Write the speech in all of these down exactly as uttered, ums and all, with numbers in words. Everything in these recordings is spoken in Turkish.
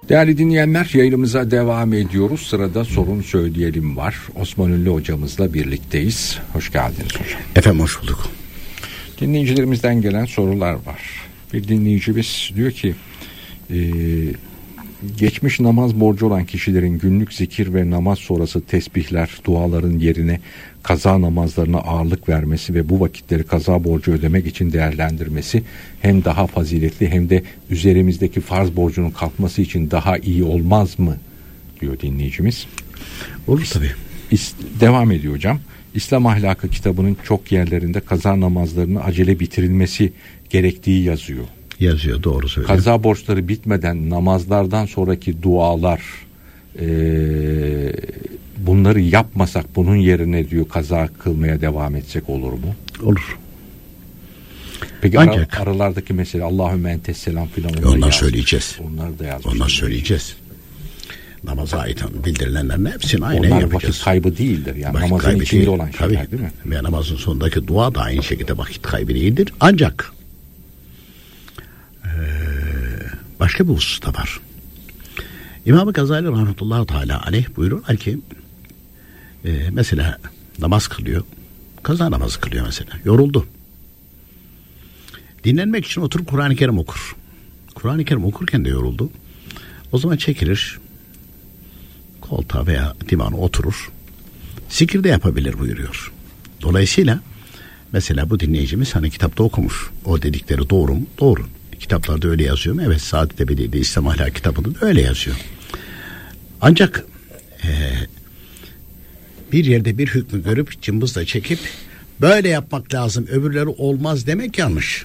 Değerli dinleyenler, yayınımıza devam ediyoruz. Sırada sorun söyleyelim var. Osman Ünlü hocamızla birlikteyiz. Hoş geldiniz hocam. Efendim hoş bulduk. Dinleyicilerimizden gelen sorular var. Bir dinleyicimiz diyor ki e, geçmiş namaz borcu olan kişilerin günlük zikir ve namaz sonrası tesbihler, duaların yerine kaza namazlarına ağırlık vermesi ve bu vakitleri kaza borcu ödemek için değerlendirmesi hem daha faziletli hem de üzerimizdeki farz borcunun kalkması için daha iyi olmaz mı diyor dinleyicimiz. Olur tabii. Devam ediyor hocam. İslam Ahlakı kitabının çok yerlerinde kaza namazlarının acele bitirilmesi gerektiği yazıyor. Yazıyor, doğru söylüyor. Kaza borçları bitmeden namazlardan sonraki dualar, e, bunları yapmasak bunun yerine diyor kaza kılmaya devam etsek olur mu? Olur. Peki Ancak, ara, aralardaki mesele Allahümme entes selam filan. Onlar yaz, söyleyeceğiz. Onlar da yazmış. Onlar söyleyeceğiz. Namaza ait bildirilenlerin hepsini aynı onlar yapacağız. Vakit kaybı değildir. Yani vakit namazın içinde değil olan şeyler, tabii, değil mi? Ve namazın sonundaki dua da aynı şekilde vakit kaybı değildir. Ancak ee, başka bir husus da var. İmam-ı Gazali rahmetullahi teala aleyh buyururlar ki e, mesela namaz kılıyor. Kaza namazı kılıyor mesela. Yoruldu. Dinlenmek için oturup Kur'an-ı Kerim okur. Kur'an-ı Kerim okurken de yoruldu. O zaman çekilir, koltuğa veya divana oturur. Zikir de yapabilir buyuruyor. Dolayısıyla mesela bu dinleyicimiz hani kitapta okumuş. O dedikleri doğru mu? Doğru. Kitaplarda öyle yazıyor mu? Evet, Saadet Ebedi'de İslam Ahlakı kitabında da öyle yazıyor. Ancak e, bir yerde bir hükmü görüp cımbızla çekip böyle yapmak lazım, öbürleri olmaz demek yanlış.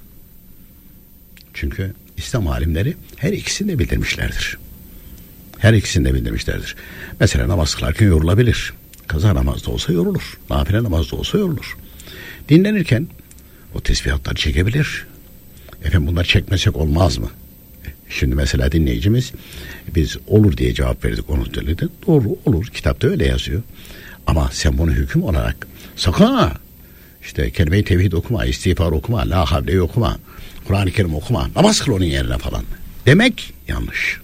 Çünkü İslam alimleri her ikisini de bildirmişlerdir. Her ikisini de bildirmişlerdir. Mesela namaz kılarken yorulabilir. Kaza namazda olsa yorulur. Nafile namazda olsa yorulur. Dinlenirken o tesbihatları çekebilir. Efendim bunları çekmesek olmaz mı? Şimdi mesela dinleyicimiz biz olur diye cevap verdik, onu söyledi. Doğru, olur. Kitapta öyle yazıyor. Ama sen bunu hüküm olarak sakın ha işte kelime-i tevhid okuma, istiğfar okuma, la havle okuma, Kur'an-ı Kerim okuma, namaz kıl onun yerine falan demek yanlış.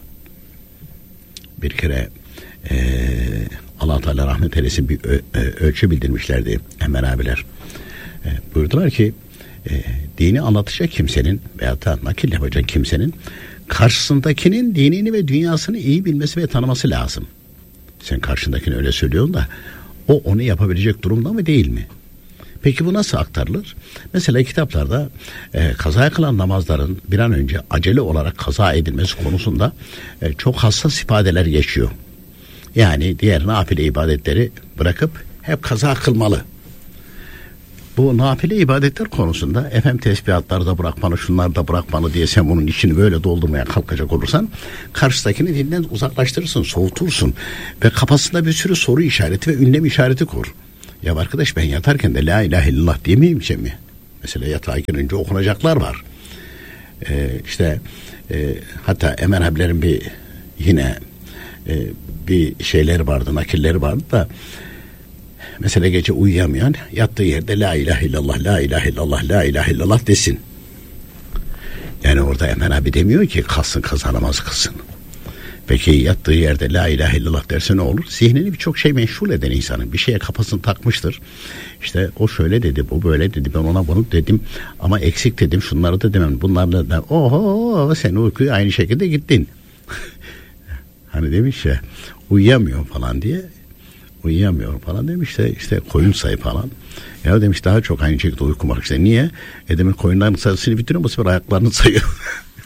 Bir kere ee, Allah Teala rahmet eylesin bir ö, ö, ölçü bildirmişlerdi Emre abiler. E, buyurdular ki e, dini anlatacak kimsenin veyahut da nakil yapacak kimsenin karşısındakinin dinini ve dünyasını iyi bilmesi ve tanıması lazım. Sen karşındakini öyle söylüyorsun da o onu yapabilecek durumda mı değil mi? Peki bu nasıl aktarılır? Mesela kitaplarda e, kaza kılan namazların bir an önce acele olarak kaza edilmesi konusunda e, çok hassas ifadeler geçiyor. Yani diğer nafile ibadetleri bırakıp hep kaza kılmalı. Bu nafile ibadetler konusunda efendim tesbihatları da bırakmalı, şunları da bırakmalı diye sen bunun içini böyle doldurmaya kalkacak olursan karşıdakini dinden uzaklaştırırsın, soğutursun ve kafasında bir sürü soru işareti ve ünlem işareti kur. Ya arkadaş ben yatarken de la ilahe illallah diyemeyeyim şey mi? Mesela yatağa girince okunacaklar var. Ee, işte e, hatta Emre abilerin bir yine e, bir şeyleri vardı, nakilleri vardı da mesela gece uyuyamayan yattığı yerde la ilahe illallah, la ilahe illallah, la ilahe illallah desin. Yani orada Emre abi demiyor ki kalsın kaza namazı kılsın. Peki yattığı yerde la ilahe illallah derse ne olur? Zihnini birçok şey meşgul eden insanın bir şeye kafasını takmıştır. İşte o şöyle dedi, bu böyle dedi, ben ona bunu dedim ama eksik dedim, şunları da demem, bunlarla da oho sen uykuya aynı şekilde gittin. Hani demiş ya uyuyamıyor falan diye, uyuyamıyor falan demiş de işte koyun sayı falan. Ya demiş daha çok aynı şekilde uykumak işte. Niye? E demiş koyunların sayısını bitiriyor, bu sefer ayaklarını sayıyor.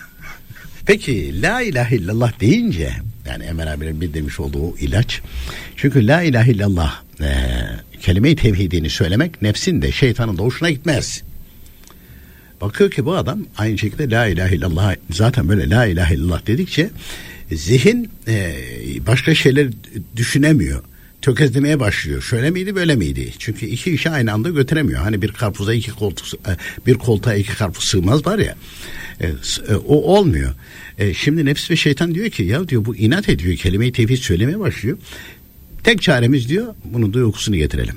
Peki la ilahe illallah deyince yani Emre abinin bildirmiş olduğu ilaç. Çünkü la ilahe illallah e, kelime-i tevhidini söylemek nefsin de şeytanın da hoşuna gitmez. Bakıyor ki bu adam aynı şekilde la ilahe illallah zaten böyle la ilahe illallah dedikçe zihin e, başka şeyler düşünemiyor. Tökezlemeye başlıyor. Şöyle miydi böyle miydi? Çünkü iki işi aynı anda götüremiyor. Hani bir karpuza iki koltuk, bir koltuğa iki karpuz sığmaz var ya. E, o olmuyor. E, şimdi nefs ve şeytan diyor ki ya diyor bu inat ediyor, kelime-i tevhid söylemeye başlıyor. Tek çaremiz diyor bunun duygukusunu getirelim.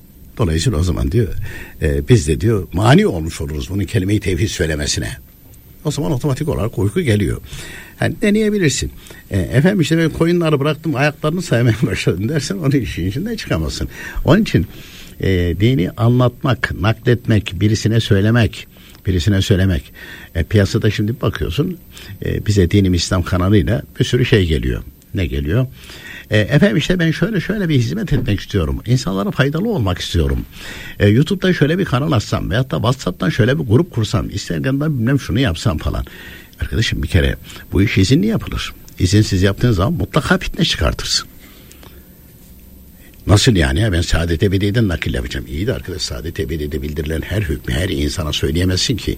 Dolayısıyla o zaman diyor e, biz de diyor mani olmuş oluruz bunun kelime-i tevhid söylemesine. o zaman otomatik olarak uyku geliyor. Yani deneyebilirsin. E, efendim işte ben koyunları bıraktım, ayaklarını saymaya başladım dersen onun işin içinden çıkamazsın. Onun için e, dini anlatmak, nakletmek, birisine söylemek, birisine söylemek. E, piyasada şimdi bakıyorsun e, bize Dinim İslam kanalıyla bir sürü şey geliyor. Ne geliyor? E, efendim işte ben şöyle şöyle bir hizmet etmek istiyorum. İnsanlara faydalı olmak istiyorum. E, YouTube'da şöyle bir kanal açsam veyahut da WhatsApp'tan şöyle bir grup kursam, Instagram'da bilmem şunu yapsam falan. Arkadaşım bir kere bu iş izinli yapılır. İzinsiz yaptığın zaman mutlaka fitne çıkartırsın. Nasıl yani ya ben Saadet Ebedi'den nakil yapacağım. İyi de arkadaş Saadet Ebedi'de bildirilen her hükmü her insana söyleyemezsin ki.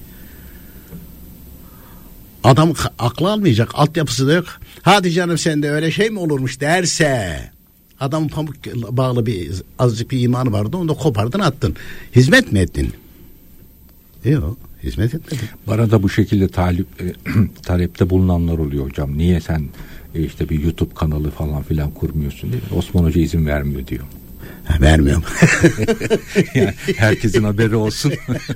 Adam aklı almayacak, altyapısı da yok. Hadi canım sende öyle şey mi olurmuş derse, adamın pamuk bağlı bir azıcık bir imanı vardı, onu da kopardın attın. Hizmet mi ettin? Yok, hizmet etmedin. Bana da bu şekilde talip, e, talepte bulunanlar oluyor hocam. Niye sen e, işte bir YouTube kanalı falan filan kurmuyorsun diye. Osman Hoca izin vermiyor diyor. Ha, vermiyorum. Yani herkesin haberi olsun.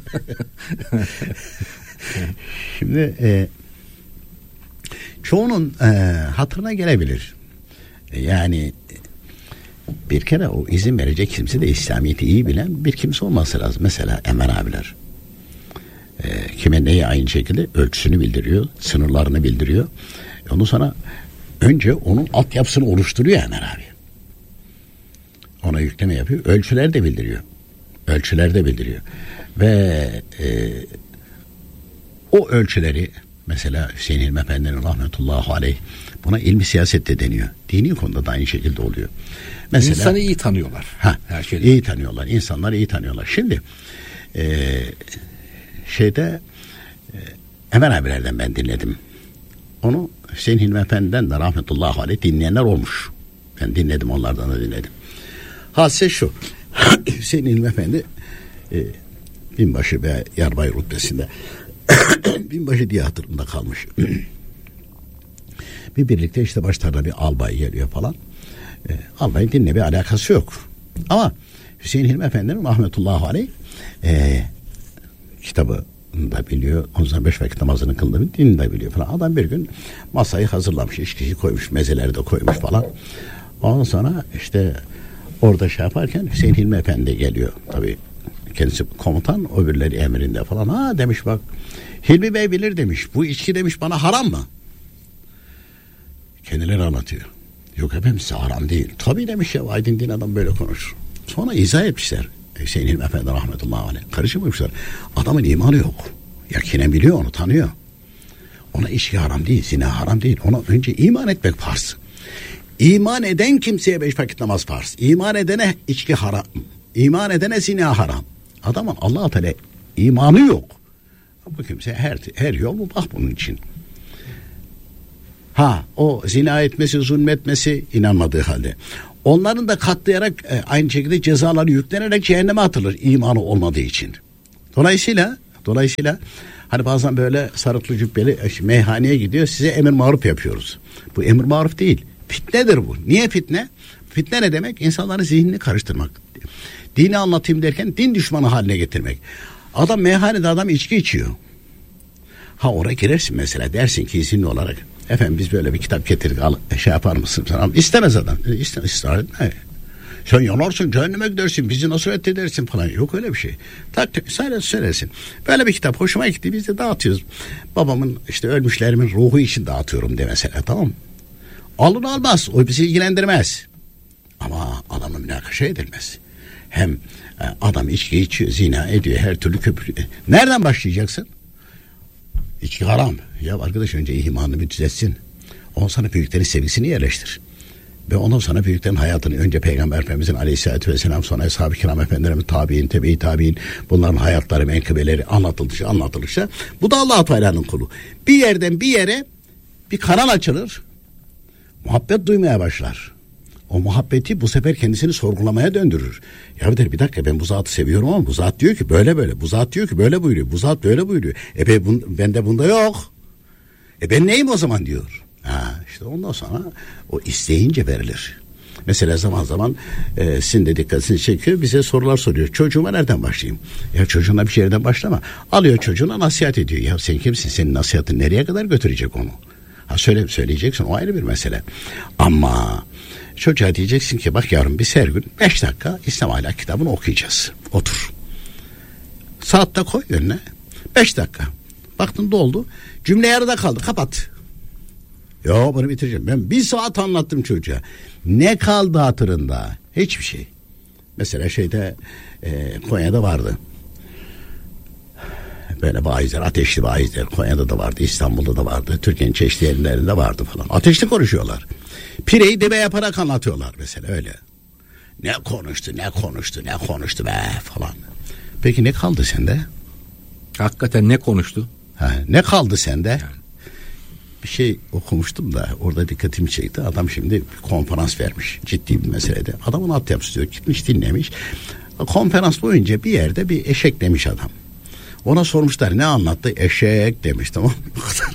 Şimdi e, çoğunun e, hatırına gelebilir. E, yani bir kere o izin verecek kimse de İslamiyet'i iyi bilen bir kimse olması lazım. Mesela Emre abiler. E, kime neyi aynı şekilde ölçüsünü bildiriyor, sınırlarını bildiriyor. E, ondan sonra önce onun altyapısını oluşturuyor Emre abi. Ona yükleme yapıyor. Ölçüler de bildiriyor. Ölçüler de bildiriyor. Ve e, o ölçüleri mesela Hüseyin Hilmi Efendi'nin rahmetullahi aleyh buna ilmi siyaset de deniyor. Dini konuda da aynı şekilde oluyor. Mesela, İnsanı iyi tanıyorlar. Ha, her şeyden. iyi tanıyorlar. İnsanlar iyi tanıyorlar. Şimdi e, şeyde e, Emre abilerden ben dinledim. Onu Hüseyin Hilmi Efendi'den de rahmetullahi aleyh dinleyenler olmuş. Ben dinledim, onlardan da dinledim. Hadise şu. Hüseyin Hilmi Efendi e, binbaşı ve yarbay rütbesinde binbaşı diye hatırımda kalmış. Bir birlikte işte başlarına bir albay geliyor falan. E, albayın dinle bir alakası yok. Ama Hüseyin Hilmi Efendi'nin rahmetullahi aleyh e, kitabı da biliyor. O zaman beş vakit namazını kıldığı din de biliyor falan. Adam bir gün masayı hazırlamış. İçkiyi koymuş. Mezeleri de koymuş falan. Ondan sonra işte orada şey yaparken Hüseyin Hilmi Efendi geliyor. Tabii kendisi komutan, öbürleri emrinde falan. Ha demiş bak, Hilmi Bey bilir demiş. Bu içki demiş bana haram mı? Kendileri anlatıyor. Yok efendim size haram değil. Tabii demiş ya, aydın din adam böyle konuşur. Sonra izah etmişler. Hüseyin Hilmi Efendi rahmetullahi aleyh. Karışmamışlar. Adamın imanı yok. Yakinen biliyor, onu tanıyor. Ona içki haram değil, zina haram değil. Ona önce iman etmek farz. İman eden kimseye beş vakit namaz farz. İman edene içki haram. İman edene zina haram. Adamın Allah-u Teala imanı yok. Bu kimse her her yol mubah bunun için. Ha o zina etmesi, zulmetmesi inanmadığı halde. Onların da katlayarak e, aynı şekilde cezaları yüklenerek cehenneme atılır imanı olmadığı için. Dolayısıyla dolayısıyla hani bazen böyle sarıklı cübbeli meyhaneye gidiyor, size emir maruf yapıyoruz. Bu emir maruf değil. Fitnedir bu. Niye fitne? Fitne ne demek? İnsanların zihnini karıştırmak. Dini anlatayım derken din düşmanı haline getirmek. Adam meyhanede adam içki içiyor. Ha oraya girersin mesela, dersin ki izinli olarak. Efendim biz böyle bir kitap getirdik, al şey yapar mısın? Sana istemez adam. İstemez, ısrar etme. Sen yanarsın, cehenneme gidersin, bizi nasıl reddedersin falan. Yok öyle bir şey. Tak tak sadece söylersin. Böyle bir kitap hoşuma gitti, biz de dağıtıyoruz. Babamın işte ölmüşlerimin ruhu için dağıtıyorum de mesela, tamam mı? Alın almaz, o bizi ilgilendirmez. Ama adamla münakaşa edilmez. Hem adam içki içiyor, zina ediyor, her türlü köpürüyor. Nereden başlayacaksın? İçki haram. Ya arkadaş önce imanını bir düzeltsin. Ondan sonra büyüklerin sevgisini yerleştir. Ve ondan sonra büyüklerin hayatını, önce Peygamber Efendimizin aleyhissalatü vesselam, sonra Ashab-ı Kiram Efendilerin tabi'in, tebe-i tabi'in, bunların hayatları, menkıbeleri anlatıldıkça anlatılırsa, bu da Allah-u Teala'nın kulu. Bir yerden bir yere bir kanal açılır. Muhabbet duymaya başlar. O muhabbeti bu sefer kendisini sorgulamaya döndürür. Ya der bir dakika, ben bu zatı seviyorum ama bu zat diyor ki böyle böyle. Bu zat diyor ki böyle buyuruyor. Bu zat böyle buyuruyor. E ben, bun, bende bunda yok. E ben neyim o zaman diyor. Ha işte ondan sonra o isteyince verilir. Mesela zaman zaman e, sizin de dikkatinizi çekiyor, bize sorular soruyor. Çocuğuma nereden başlayayım? Ya çocuğuna bir şeyden başlama. Alıyor çocuğuna nasihat ediyor. Ya sen kimsin? Senin nasihatin nereye kadar götürecek onu? Ha söyle, söyleyeceksin, o ayrı bir mesele. Ama çocuğa diyeceksin ki bak yavrum biz her gün beş dakika İslam Ahlak kitabını okuyacağız. Otur. Saatte koy önüne. Beş dakika. Baktın doldu. Cümle yarıda kaldı. Kapat. Ya bunu bitireceğim. Ben bir saat anlattım çocuğa. Ne kaldı hatırında? Hiçbir şey. Mesela şeyde e, Konya'da vardı. Böyle vaizler, ateşli vaizler. Konya'da da vardı, İstanbul'da da vardı. Türkiye'nin çeşitli yerlerinde vardı falan. Ateşli konuşuyorlar. Pireyi dibe yaparak anlatıyorlar mesela öyle. Ne konuştu, ne konuştu, ne konuştu be falan. Peki ne kaldı sende? Hakikaten ne konuştu? Ha, ne kaldı sende? Yani. Bir şey okumuştum da orada dikkatimi çekti. Adam şimdi bir konferans vermiş ciddi bir meselede. Adamın altyapısı diyor, gitmiş dinlemiş. Konferans boyunca bir yerde bir eşek demiş adam. Ona sormuşlar ne anlattı? Eşek demiş, tamam mı?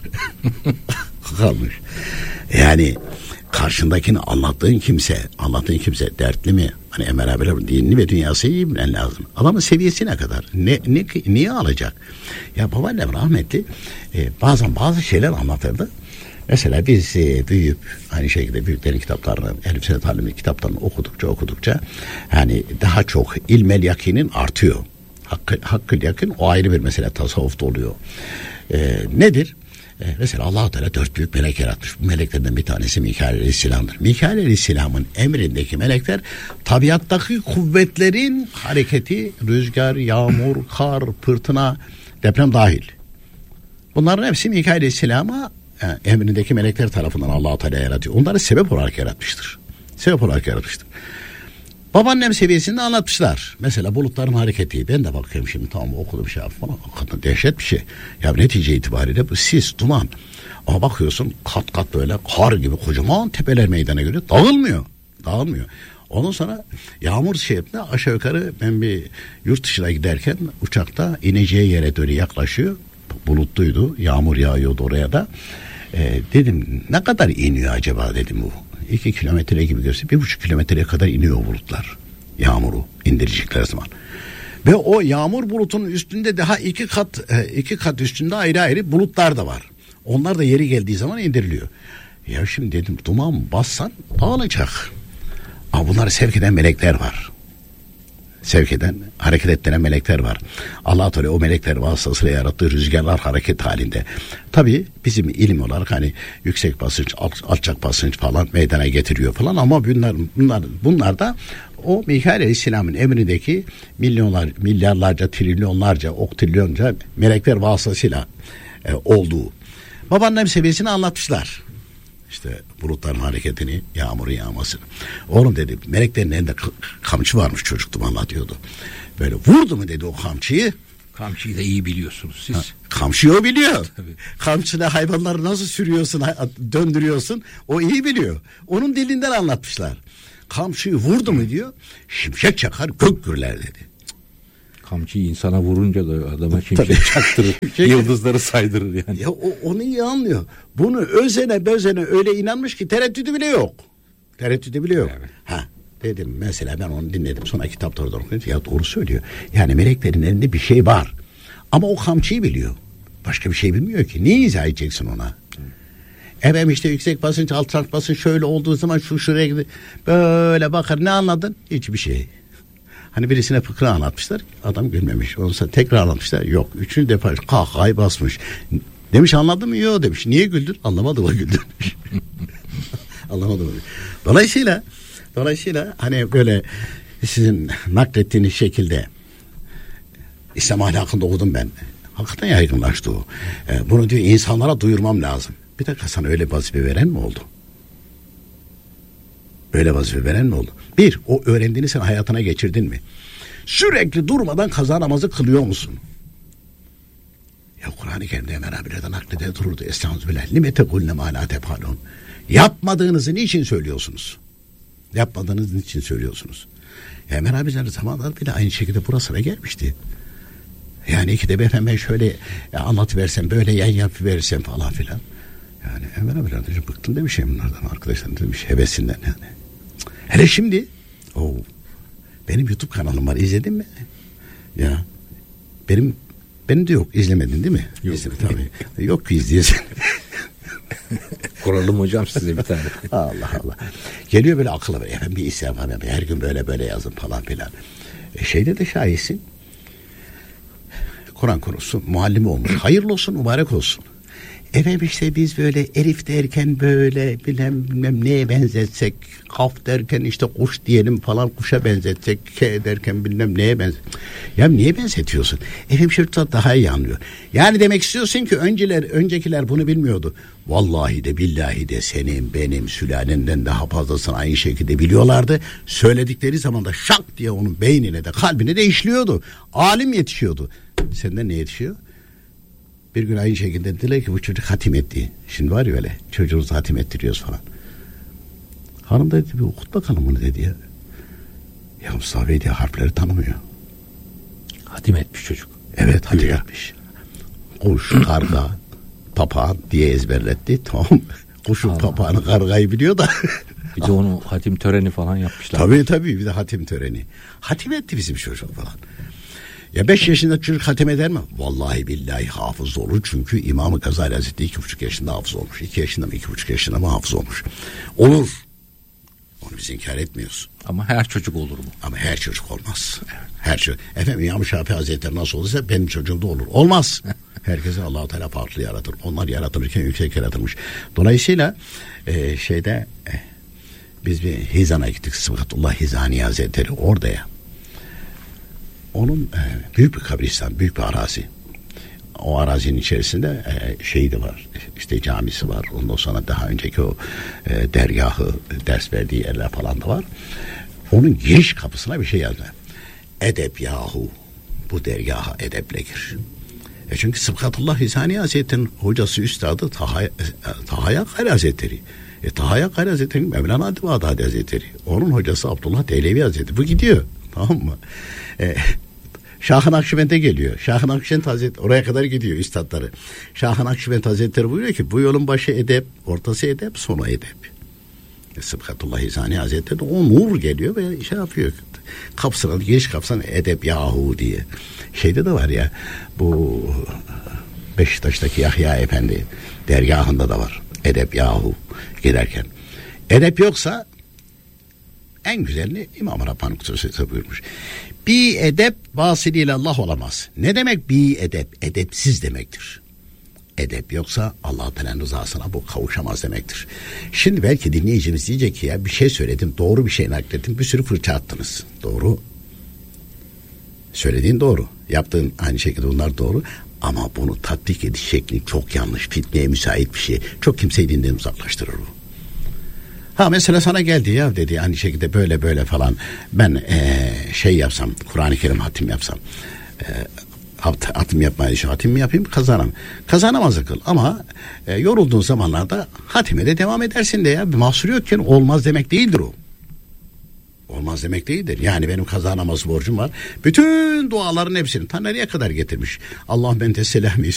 Kalmış. Yani karşındakini anlattığın kimse, anlattığın kimse dertli mi? Hani Emre abiler dinini ve dünyası iyi bilmen lazım. Adamın seviyesi ne kadar? Ne, ne, niye alacak? Ya babaannem rahmetli e, bazen bazı şeyler anlatırdı. Mesela biz e, büyüyüp aynı şekilde büyüklerin kitaplarını, Elif Senet Halim'in kitaplarını okudukça okudukça hani daha çok ilmel yakinin artıyor. Hakkı, hakkı yakın o ayrı bir mesele, tasavvufta oluyor. E, nedir? E, mesela Allah-u Teala dört büyük melek yaratmış. Bu meleklerden bir tanesi Mikail Aleyhisselam'dır. Mikail Aleyhisselam'ın emrindeki melekler tabiattaki kuvvetlerin hareketi, rüzgar, yağmur, kar, fırtına, deprem dahil. Bunların hepsi Mikail Aleyhisselam'a yani emrindeki melekler tarafından Allah-u Teala yaratıyor. Onları sebep olarak yaratmıştır. Sebep olarak yaratmıştır. Babaannem seviyesinde anlatmışlar. Mesela bulutların hareketi. Ben de bakıyorum şimdi, tamam okudum şey falan. Hakikaten dehşet bir şey. Ya netice itibariyle bu sis, duman. Ama bakıyorsun kat kat böyle kar gibi kocaman tepeler meydana geliyor. Dağılmıyor. Dağılmıyor. Ondan sonra yağmur şeklinde aşağı yukarı ben bir yurt dışına giderken uçakta ineceği yere doğru yaklaşıyor. Bulutluydu. Yağmur yağıyordu oraya da. Ee, dedim ne kadar iniyor acaba dedim bu. İki kilometre gibi görse bir buçuk kilometreye kadar iniyor bulutlar. Yağmuru indirecekler zaman. Ve o yağmur bulutunun üstünde daha iki kat iki kat üstünde ayrı ayrı bulutlar da var. Onlar da yeri geldiği zaman indiriliyor. Ya şimdi dedim duman bassan dağılacak. Ama bunları sevk eden melekler var. Sevk eden, hareket ettiren melekler var. Allah-u Teala o melekler vasıtasıyla yarattığı rüzgarlar hareket halinde. Tabii bizim ilim olarak hani yüksek basınç, alçak basınç falan meydana getiriyor falan ama bunlar bunlar bunlar da o Mikail Aleyhisselam'ın emrindeki milyonlar, milyarlarca, trilyonlarca, oktrilyonca melekler vasıtasıyla e, olduğu. Babaannem seviyesini anlatmışlar. İşte bulutların hareketini, yağmurun yağmasını. Oğlum dedi, meleklerin elinde kamçı varmış, çocuktum anlatıyordu. Böyle vurdu mu dedi o kamçıyı. Kamçıyı da iyi biliyorsunuz siz. Ha, kamçıyı o biliyor. Kamçıyla hayvanları nasıl sürüyorsun, döndürüyorsun, o iyi biliyor. Onun dilinden anlatmışlar. Kamçıyı vurdu mu diyor, şimşek çakar, gök gürler dedi. Kamçıyı insana vurunca da adama şimşek çaktırır, yıldızları saydırır yani. Ya o, onu iyi anlıyor. Bunu özene bezene öyle inanmış ki tereddüdü bile yok. Tereddüdü bile yok. Evet. Ha dedim mesela, ben onu dinledim, sonra kitaplarda okudum. Ya doğru söylüyor. Yani meleklerin elinde bir şey var. Ama o kamçıyı biliyor. Başka bir şey bilmiyor ki. Niye izah edeceksin ona? Hı. Efendim işte yüksek basınç, alçak basınç şöyle olduğu zaman şu şuraya gidiyor. Böyle bakar, ne anladın? Hiçbir şey. Hani birisine fıkra anlatmışlar, adam gülmemiş. Ondan sonra tekrar anlatmışlar, yok. Üçüncü defa kahkahayı basmış. Demiş anladın mı? Yok demiş. Niye güldün? Anlamadım, o güldü. Anlamadım. Dolayısıyla dolayısıyla hani böyle sizin naklettiğiniz şekilde İslam ahlakında okudum ben. Hakikaten yaygınlaştı o. Ee, bunu diyor insanlara duyurmam lazım. Bir dakika, sana öyle vazife veren mi oldu? Öyle vazife veren mi oldu? Bir, o öğrendiğini sen hayatına geçirdin mi? Sürekli durmadan kaza namazı kılıyor musun? Ya Kur'an-ı Kerim'de Emre abilerden naklede dururdu. Estağfirullah. Lime tekulne ma la tefalun. Yapmadığınızı niçin söylüyorsunuz? Yapmadığınız niçin söylüyorsunuz? Ya Emre abiler zamanlar bile aynı şekilde burasına gelmişti. Yani iki de ben hemen şöyle anlatıversem, böyle yayın yapıversem falan filan. Yani Emre abiler de bıktım demiş bunlardan, arkadaşlar demiş, hevesinden yani. Hele şimdi oh, benim YouTube kanalım var, izledin mi? Ya benim benim de yok, izlemedin değil mi? Yok. İzledim, tabii. Yok ki izleyesin. Kuralım hocam size bir tane. Allah Allah. Geliyor böyle aklıma, efendim bir isyan var, her gün böyle böyle yazın falan filan. E şeyde de şahitsin. Kur'an konusu muallimi olmuş. Hayırlı olsun, mübarek olsun. Efendim işte biz böyle elif derken böyle bilmem, bilmem neye benzetsek, kaf derken işte kuş diyelim falan, kuşa benzetsek, ke derken bilmem neye benzet. Ya niye benzetiyorsun? Efendim şurada daha iyi anlıyor. Yani demek istiyorsun ki önceler, öncekiler bunu bilmiyordu. Vallahi de billahi de senin benim sülalenden daha fazlasını aynı şekilde biliyorlardı. Söyledikleri zaman da şak diye onun beynine de kalbine de işliyordu. Alim yetişiyordu. Senden ne yetişiyor? Bir gün aynı şekilde dediler ki bu çocuk hatim etti. Şimdi var ya öyle, çocuğumuzu hatim ettiriyoruz falan. Hanım da dedi, bir okut bakalım bunu dedi ya. Ya Mustafa Bey diye harfleri tanımıyor. Hatim etmiş çocuk. Evet, hatim Güya. etmiş. Kuş, karga, papağan diye ezberletti. Tamam. Kuşun Allah papağanı Allah. Kargayı biliyor da. Bir de onu hatim töreni falan yapmışlar. Tabii tabii, bir de hatim töreni. Hatim etti bizim çocuk falan. Ya beş yaşında çocuk hatim eder mi? Vallahi billahi hafız olur. Çünkü İmam-ı Gazali Hazretleri iki buçuk yaşında hafız olmuş. iki yaşında mı iki buçuk yaşında mı hafız olmuş. Olur. Onu biz inkar etmiyoruz. Ama her çocuk olur mu? Ama her çocuk olmaz. Her çocuk. Efendim İmam Şafii Hazretleri nasıl olursa benim çocuğum da olur. Olmaz. Herkese Allah-u Teala farklı yaratır. Onlar yaratılırken yüksek yaratılmış. Dolayısıyla e, şeyde e, biz bir Hizan'a gittik. Sıbgatullah Hizani Hazretleri orada ya. Onun e, büyük bir kabristan, büyük bir arazi. O arazinin içerisinde e, şeyi de var. İşte camisi var. Ondan sonra daha önceki o e, dergahı, ders verdiği yerler falan da var. Onun giriş kapısına bir şey yazdı. Edep yahu. Bu dergaha edeple gir. E çünkü Sıbgatullah Hizani Hazretleri'nin hocası üstadı Taha, e, Tahaya Kari Hazretleri. E Tahaya Kari Hazretleri'nin Mevlana Adi Bağdadi Hazretleri. Onun hocası Abdullah Dehlevi Hazretleri. Bu gidiyor. Tamam mı? E, Şah-ı Nakşibend'e geliyor. Şah-ı Nakşibend Hazretleri oraya kadar gidiyor üstadları. Şah-ı Nakşibend Hazretleri buyuruyor ki bu yolun başı edep, ortası edep, sonu edep. E, Sıbgatullah Hizani Hazretleri o nur geliyor ve şey yapıyor. Kapısına, giriş kapısına edep yahu diye. Şeyde de var ya, bu Beşiktaş'taki Yahya Efendi dergahında da var. Edep yahu girerken. Edep yoksa en güzelini İmam-ı Rabbani Kutusu'da buyurmuş. Bi edep vasiliyle Allah olamaz. Ne demek bi edep? Edepsiz demektir. Edep yoksa Allah-u Teala'nın rızasına bu kavuşamaz demektir. Şimdi belki dinleyicimiz diyecek ki ya bir şey söyledim, doğru bir şey naklettim, bir sürü fırça attınız. Doğru. Söylediğin doğru. Yaptığın aynı şekilde bunlar doğru. Ama bunu tatbik ediş şekli çok yanlış. Fitneye müsait bir şey. Çok kimseyi dinden uzaklaştırır bu. Ha mesela sana geldi ya dedi aynı şekilde böyle böyle falan ben ee, şey yapsam Kur'an-ı Kerim hatim yapsam e, hatim yapmayı düşün hatim mi yapayım kazanam kazanamaz kıl ama e, yorulduğun zamanlarda hatime de devam edersin de ya bir mahsur yokken olmaz demek değildir o. Olmaz demek değildir. Yani benim kazanamaz borcum var. Bütün duaların hepsini ta nereye kadar getirmiş. Allah ben teselahmi